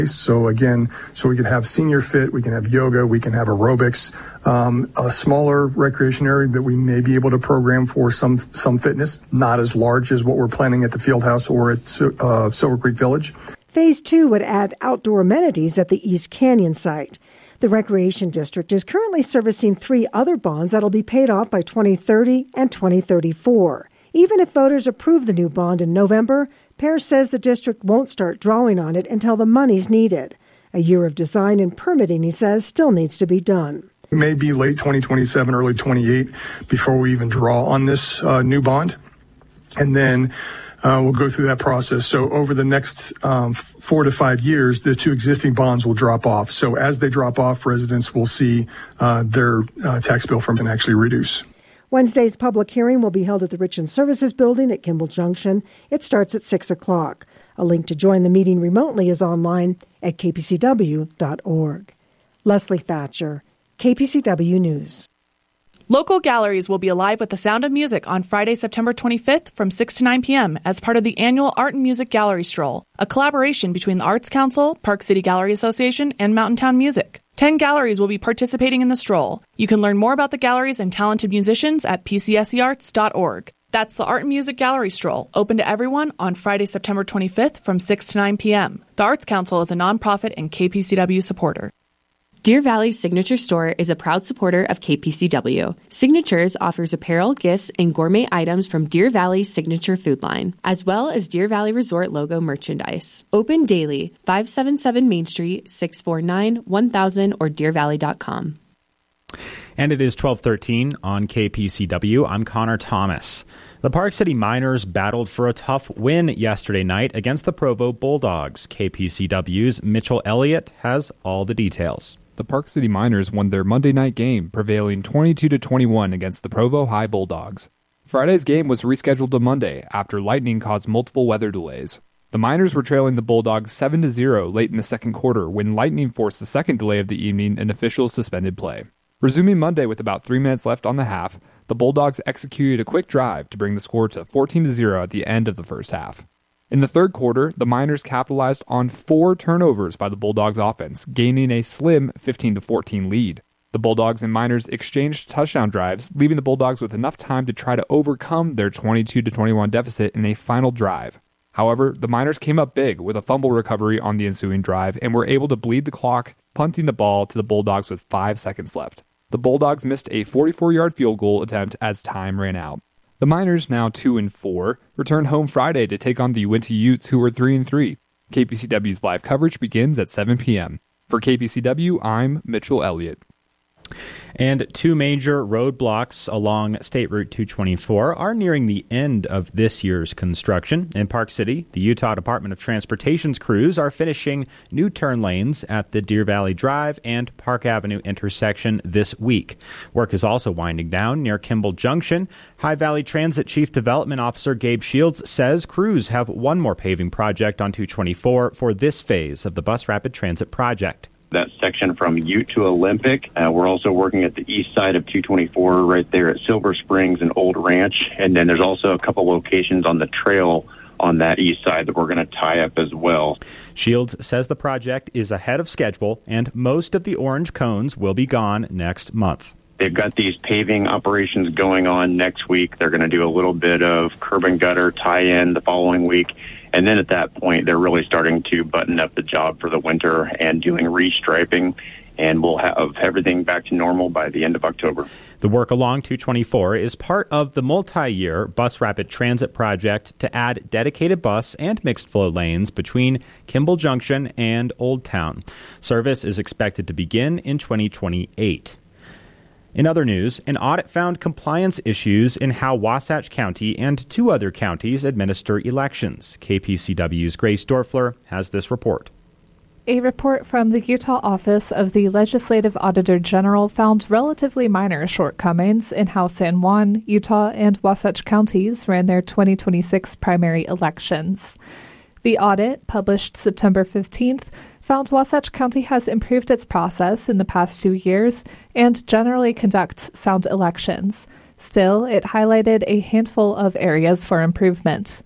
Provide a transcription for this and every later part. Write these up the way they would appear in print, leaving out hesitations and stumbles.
So again, we could have senior fit, we can have yoga, we can have aerobics, a smaller recreation area that we may be able to program for some fitness, not as large as what we're planning at the field house or at Silver Creek Village. Phase 2 would add outdoor amenities at the East Canyon site. The Recreation District is currently servicing 3 other bonds that'll be paid off by 2030 and 2034. Even if voters approve the new bond in November, Pears says the district won't start drawing on it until the money's needed. A year of design and permitting, he says, still needs to be done. It may be late 2027, early 28 before we even draw on this new bond. And then we'll go through that process. So over the next 4 to 5 years, the 2 existing bonds will drop off. So as they drop off, residents will see their tax bill from actually reduce. Wednesday's public hearing will be held at the Rich and Services Building at Kimball Junction. It starts at 6 o'clock. A link to join the meeting remotely is online at kpcw.org. Leslie Thatcher, KPCW News. Local galleries will be alive with the sound of music on Friday, September 25th from 6 to 9 p.m. as part of the annual Art and Music Gallery Stroll, a collaboration between the Arts Council, Park City Gallery Association, and Mountain Town Music. 10 galleries will be participating in the stroll. You can learn more about the galleries and talented musicians at pcsearts.org. That's the Art and Music Gallery Stroll, open to everyone on Friday, September 25th from 6 to 9 p.m. The Arts Council is a nonprofit and KPCW supporter. Deer Valley Signature Store is a proud supporter of KPCW. Signatures offers apparel, gifts, and gourmet items from Deer Valley's signature food line, as well as Deer Valley Resort logo merchandise. Open daily, 577 Main Street, 649-1000 or deervalley.com. And it is 12:13 on KPCW. I'm Connor Thomas. The Park City Miners battled for a tough win yesterday night against the Provo Bulldogs. KPCW's Mitchell Elliott has all the details. The Park City Miners won their Monday night game, prevailing 22-21 against the Provo High Bulldogs. Friday's game was rescheduled to Monday after lightning caused multiple weather delays. The Miners were trailing the Bulldogs 7-0 late in the second quarter when lightning forced the second delay of the evening and officials suspended play. Resuming Monday with about 3 minutes left on the half, the Bulldogs executed a quick drive to bring the score to 14-0 at the end of the first half. In the third quarter, the Miners capitalized on 4 turnovers by the Bulldogs offense, gaining a slim 15-14 lead. The Bulldogs and Miners exchanged touchdown drives, leaving the Bulldogs with enough time to try to overcome their 22-21 deficit in a final drive. However, the Miners came up big with a fumble recovery on the ensuing drive and were able to bleed the clock, punting the ball to the Bulldogs with 5 seconds left. The Bulldogs missed a 44-yard field goal attempt as time ran out. The Miners, now 2-4, returned home Friday to take on the Uinta Utes, who were 3-3. KPCW's live coverage begins at 7 p.m. For KPCW, I'm Mitchell Elliott. And 2 major roadblocks along State Route 224 are nearing the end of this year's construction. In Park City, the Utah Department of Transportation's crews are finishing new turn lanes at the Deer Valley Drive and Park Avenue intersection this week. Work is also winding down near Kimball Junction. High Valley Transit Chief Development Officer Gabe Shields says crews have one more paving project on 224 for this phase of the Bus Rapid Transit project. That section from Ute to Olympic. We're also working at the east side of 224 right there at Silver Springs and Old Ranch. And then there's also a couple locations on the trail on that east side that we're going to tie up as well. Shields says the project is ahead of schedule and most of the orange cones will be gone next month. They've got these paving operations going on next week. They're going to do a little bit of curb and gutter tie-in the following week. And then at that point, they're really starting to button up the job for the winter and doing restriping. And we'll have everything back to normal by the end of October. The work along 224 is part of the multi-year Bus Rapid Transit project to add dedicated bus and mixed-flow lanes between Kimball Junction and Old Town. Service is expected to begin in 2028. In other news, an audit found compliance issues in how Wasatch County and 2 other counties administer elections. KPCW's Grace Dorfler has this report. A report from the Utah Office of the Legislative Auditor General found relatively minor shortcomings in how San Juan, Utah, and Wasatch counties ran their 2026 primary elections. The audit, published September 15th, found Wasatch County has improved its process in the past 2 years and generally conducts sound elections. Still, it highlighted a handful of areas for improvement.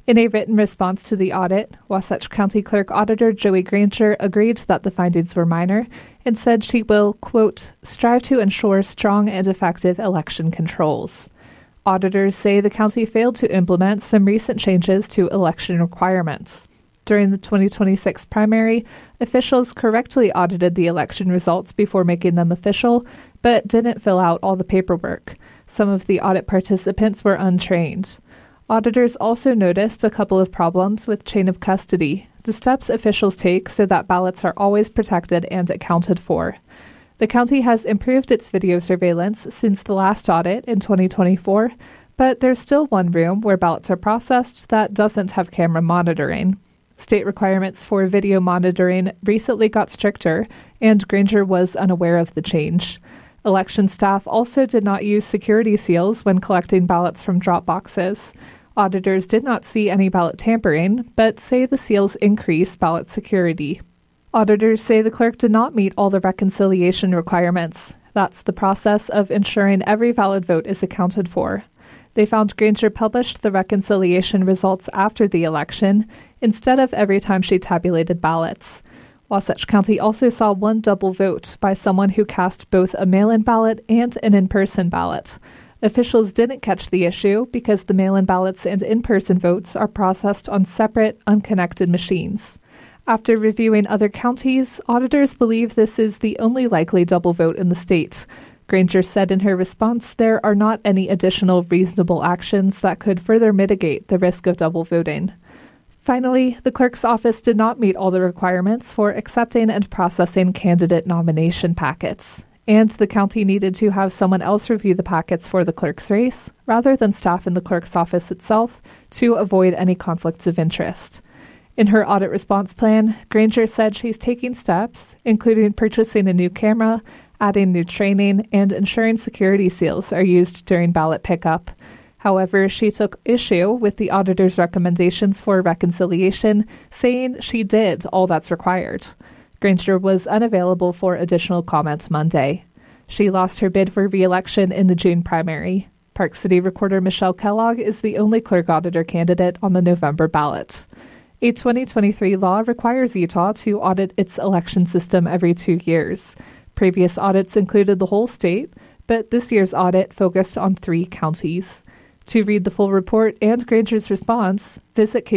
In a written response to the audit, Wasatch County Clerk Auditor Joey Granger agreed that the findings were minor and said she will, quote, strive to ensure strong and effective election controls. Auditors say the county failed to implement some recent changes to election requirements. During the 2026 primary, officials correctly audited the election results before making them official, but didn't fill out all the paperwork. Some of the audit participants were untrained. Auditors also noticed a couple of problems with chain of custody, the steps officials take so that ballots are always protected and accounted for. The county has improved its video surveillance since the last audit in 2024, but there's still one room where ballots are processed that doesn't have camera monitoring. State requirements for video monitoring recently got stricter, and Granger was unaware of the change. Election staff also did not use security seals when collecting ballots from drop boxes. Auditors did not see any ballot tampering, but say the seals increase ballot security. Auditors say the clerk did not meet all the reconciliation requirements. That's the process of ensuring every valid vote is accounted for. They found Granger published the reconciliation results after the election, instead of every time she tabulated ballots. Wasatch County also saw one double vote by someone who cast both a mail-in ballot and an in-person ballot. Officials didn't catch the issue because the mail-in ballots and in-person votes are processed on separate, unconnected machines. After reviewing other counties, auditors believe this is the only likely double vote in the state. Granger said in her response there are not any additional reasonable actions that could further mitigate the risk of double voting. Finally, the clerk's office did not meet all the requirements for accepting and processing candidate nomination packets, and the county needed to have someone else review the packets for the clerk's race, rather than staff in the clerk's office itself, to avoid any conflicts of interest. In her audit response plan, Granger said she's taking steps, including purchasing a new camera, adding new training, and ensuring security seals are used during ballot pickup. However, she took issue with the auditor's recommendations for reconciliation, saying she did all that's required. Granger was unavailable for additional comment Monday. She lost her bid for re-election in the June primary. Park City Recorder Michelle Kellogg is the only clerk auditor candidate on the November ballot. A 2023 law requires Utah to audit its election system every 2 years. Previous audits included the whole state, but this year's audit focused on 3 counties. To read the full report and Granger's response, visit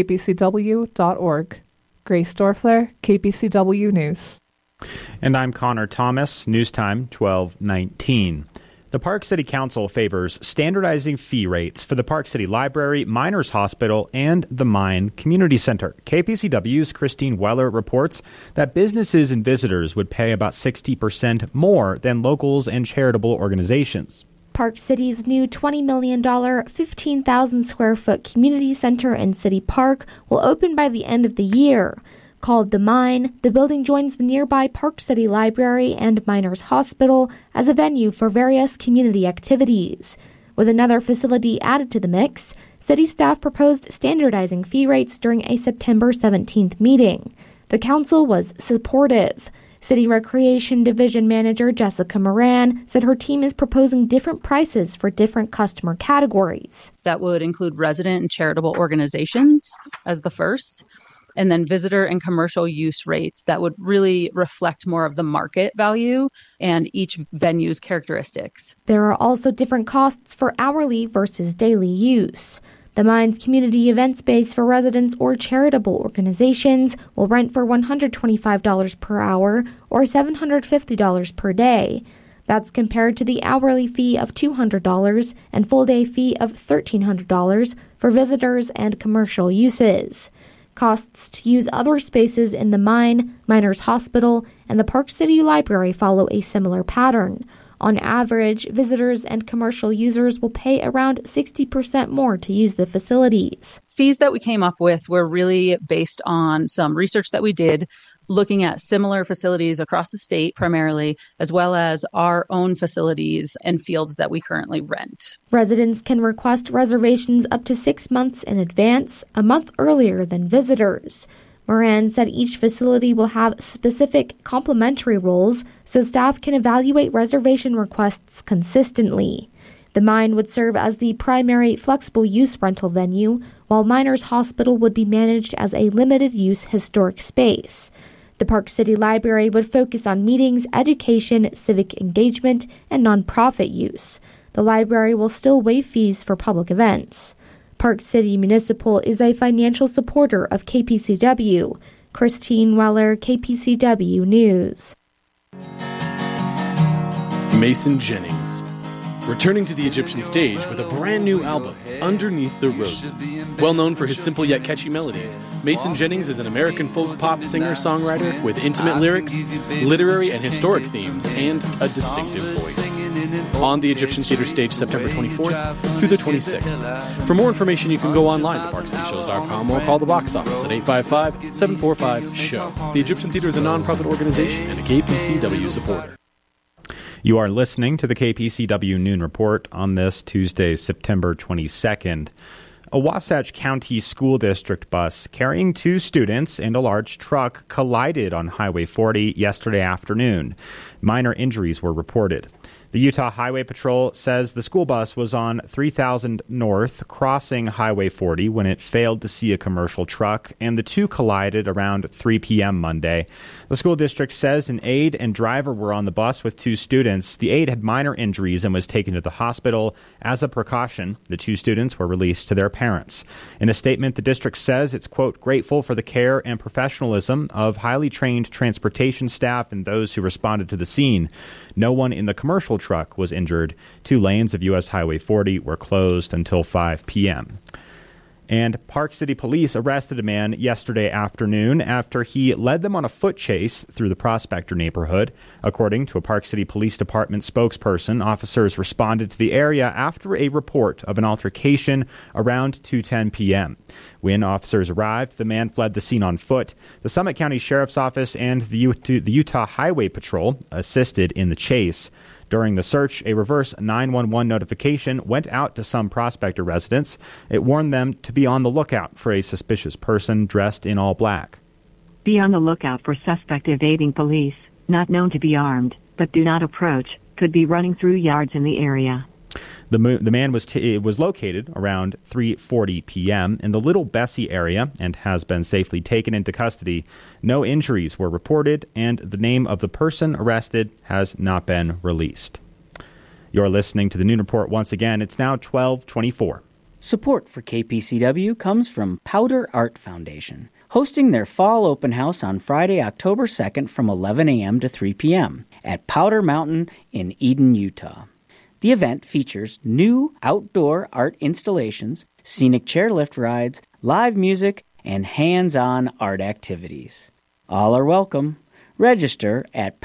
kpcw.org. Grace Dorfler, KPCW News. And I'm Connor Thomas, News Time 12:19. The Park City Council favors standardizing fee rates for the Park City Library, Miners Hospital, and the Mine Community Center. KPCW's Christine Weller reports that businesses and visitors would pay about 60% more than locals and charitable organizations. Park City's new $20 million, 15,000 square foot community center in City Park will open by the end of the year. Called The Mine, the building joins the nearby Park City Library and Miners Hospital as a venue for various community activities. With another facility added to the mix, city staff proposed standardizing fee rates during a September 17th meeting. The council was supportive. City Recreation Division Manager Jessica Moran said her team is proposing different prices for different customer categories. That would include resident and charitable organizations as the first, and then visitor and commercial use rates that would really reflect more of the market value and each venue's characteristics. There are also different costs for hourly versus daily use. The Mine's community event space for residents or charitable organizations will rent for $125 per hour or $750 per day. That's compared to the hourly fee of $200 and full-day fee of $1,300 for visitors and commercial uses. Costs to use other spaces in the Mine, Miners Hospital, and the Park City Library follow a similar pattern. On average, visitors and commercial users will pay around 60% more to use the facilities. Fees that we came up with were really based on some research that we did, looking at similar facilities across the state primarily, as well as our own facilities and fields that we currently rent. Residents can request reservations up to 6 months in advance, a month earlier than visitors. Moran said each facility will have specific complementary roles so staff can evaluate reservation requests consistently. The Mine would serve as the primary flexible use rental venue, while Miners Hospital would be managed as a limited-use historic space. The Park City Library would focus on meetings, education, civic engagement, and nonprofit use. The library will still waive fees for public events. Park City Municipal is a financial supporter of KPCW. Christine Weller, KPCW News. Mason Jennings, returning to the Egyptian stage with a brand new album, Underneath the Roses. Well known for his simple yet catchy melodies, Mason Jennings is an American folk pop singer-songwriter with intimate lyrics, literary and historic themes, and a distinctive voice. On the Egyptian Theater stage September 24th through the 26th. For more information, you can go online to parkcityshows.com or call the box office at 855-745-SHOW. The Egyptian Theater is a nonprofit organization and a KPCW supporter. You are listening to the KPCW Noon Report on this Tuesday, September 22nd. A Wasatch County School District bus carrying 2 students and a large truck collided on Highway 40 yesterday afternoon. Minor injuries were reported. The Utah Highway Patrol says the school bus was on 3000 North crossing Highway 40 when it failed to see a commercial truck, and the two collided around 3 p.m. Monday. The school district says an aide and driver were on the bus with 2 students. The aide had minor injuries and was taken to the hospital. As a precaution, the 2 students were released to their parents. In a statement, the district says it's, quote, grateful for the care and professionalism of highly trained transportation staff and those who responded to the scene. No one in the commercial truck was injured. 2 lanes of U.S. Highway 40 were closed until 5 p.m. And Park City Police arrested a man yesterday afternoon after he led them on a foot chase through the Prospector neighborhood. According to a Park City Police Department spokesperson, officers responded to the area after a report of an altercation around 2:10 p.m. When officers arrived, the man fled the scene on foot. The Summit County Sheriff's Office and the Utah Highway Patrol assisted in the chase. During the search, a reverse 911 notification went out to some Prospector residents. It warned them to be on the lookout for a suspicious person dressed in all black. Be on the lookout for suspect evading police, not known to be armed, but do not approach, could be running through yards in the area. The man was located around 3:40 p.m. in the Little Bessie area and has been safely taken into custody. No injuries were reported, and the name of the person arrested has not been released. You're listening to the Noon Report once again. It's now 12:24. Support for KPCW comes from Powder Art Foundation, hosting their fall open house on Friday, October 2nd from 11 a.m. to 3 p.m. at Powder Mountain in Eden, Utah. The event features new outdoor art installations, scenic chairlift rides, live music, and hands-on art activities. All are welcome. Register at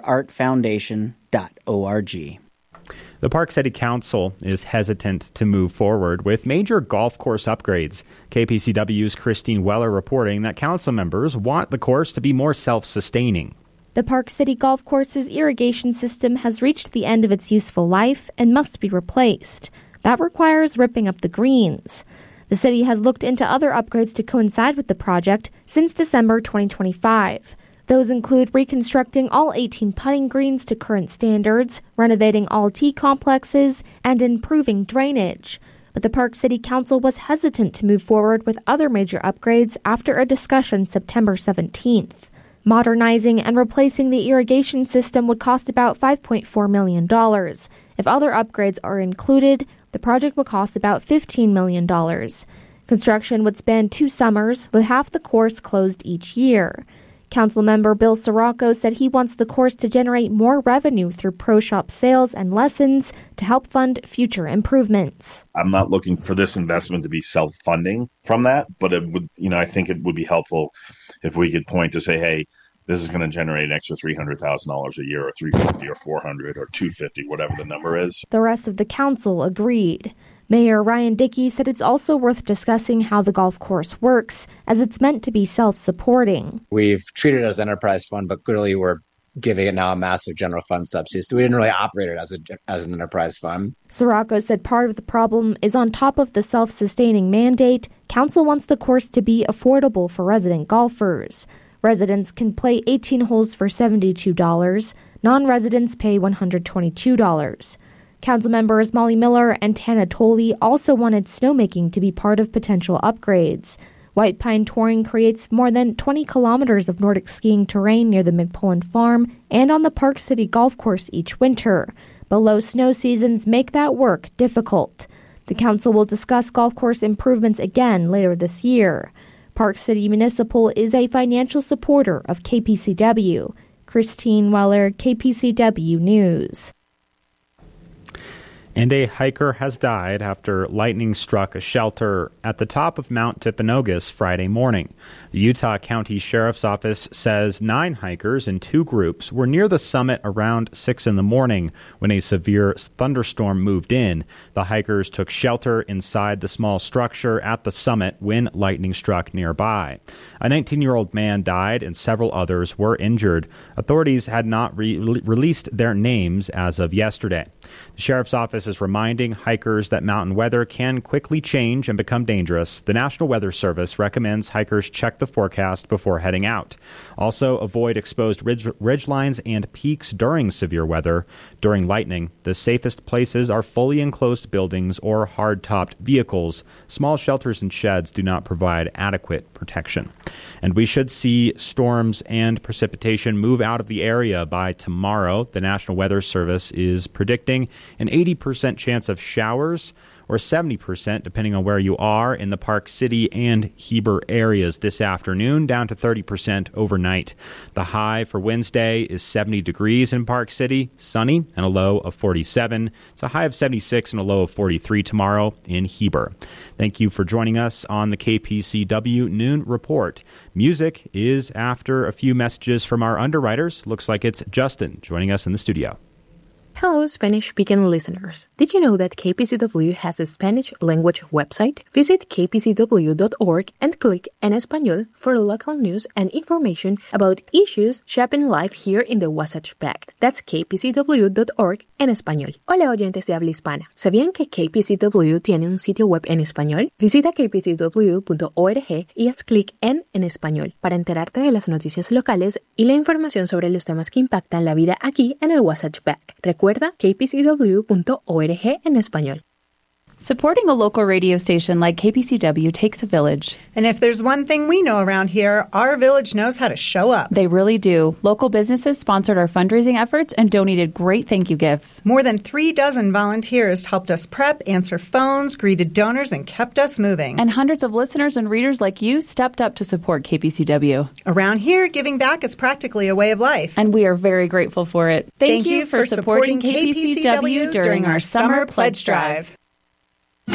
powderartfoundation.org. The Park City Council is hesitant to move forward with major golf course upgrades. KPCW's Christine Weller reporting that council members want the course to be more self-sustaining. The Park City Golf Course's irrigation system has reached the end of its useful life and must be replaced. That requires ripping up the greens. The city has looked into other upgrades to coincide with the project since December 2025. Those include reconstructing all 18 putting greens to current standards, renovating all tee complexes, and improving drainage. But the Park City Council was hesitant to move forward with other major upgrades after a discussion September 17th. Modernizing and replacing the irrigation system would cost about $5.4 million. If other upgrades are included, the project would cost about $15 million. Construction would span 2 summers, with half the course closed each year. Councilmember Bill Sirocco said he wants the course to generate more revenue through pro shop sales and lessons to help fund future improvements. I'm not looking for this investment to be self-funding from that, but it would, I think it would be helpful if we could point to say, hey, this is going to generate an extra $300,000 a year, or $350,000 or $400,000 or $250,000, whatever the number is. The rest of the council agreed. Mayor Ryan Dickey said it's also worth discussing how the golf course works, as it's meant to be self-supporting. We've treated it as an enterprise fund, but clearly we're giving it now a massive general fund subsidy, so we didn't really operate it as an enterprise fund. Sirocco said part of the problem is on top of the self-sustaining mandate, council wants the course to be affordable for resident golfers. Residents can play 18 holes for $72. Non-residents pay $122. Council members Molly Miller and Tana Tolley also wanted snowmaking to be part of potential upgrades. White Pine Touring creates more than 20 kilometers of Nordic skiing terrain near the McPullen Farm and on the Park City Golf Course each winter. But low snow seasons make that work difficult. The council will discuss golf course improvements again later this year. Park City Municipal is a financial supporter of KPCW. Christine Weller, KPCW News. And a hiker has died after lightning struck a shelter at the top of Mount Timpanogos Friday morning. The Utah County Sheriff's Office says 9 hikers in 2 groups were near the summit around 6 in the morning when a severe thunderstorm moved in. The hikers took shelter inside the small structure at the summit when lightning struck nearby. A 19-year-old man died and several others were injured. Authorities had not released their names as of yesterday. The Sheriff's Office is reminding hikers that mountain weather can quickly change and become dangerous. The National Weather Service recommends hikers check the forecast before heading out. Also, avoid exposed ridge lines and peaks during severe weather. During lightning, the safest places are fully enclosed buildings or hard-topped vehicles. Small shelters and sheds do not provide adequate protection. And we should see storms and precipitation move out of the area by tomorrow. The National Weather Service is predicting an 80% chance of showers, or 70% depending on where you are in the Park City and Heber areas this afternoon, down to 30% overnight. The high for Wednesday is 70 degrees in Park City, sunny, and a low of 47. It's a high of 76 and a low of 43 tomorrow in Heber. Thank you for joining us on the KPCW Noon Report. Music is after a few messages from our underwriters. Looks like it's Justin joining us in the studio. Hello, Spanish-speaking listeners. Did you know that KPCW has a Spanish language website? Visit kpcw.org and click En Español for local news and information about issues shaping life here in the Wasatch Back. That's kpcw.org en español. Hola, oyentes de habla hispana. ¿Sabían que KPCW tiene un sitio web en español? Visita kpcw.org y haz clic en español para enterarte de las noticias locales y la información sobre los temas que impactan la vida aquí en el Wasatch Back. Recuerda kpcw.org en español. Supporting a local radio station like KPCW takes a village. And if there's one thing we know around here, our village knows how to show up. They really do. Local businesses sponsored our fundraising efforts and donated great thank you gifts. More than 36 volunteers helped us prep, answer phones, greeted donors, and kept us moving. And hundreds of listeners and readers like you stepped up to support KPCW. Around here, giving back is practically a way of life. And we are very grateful for it. Thank you for supporting KPCW during our Summer Pledge Drive.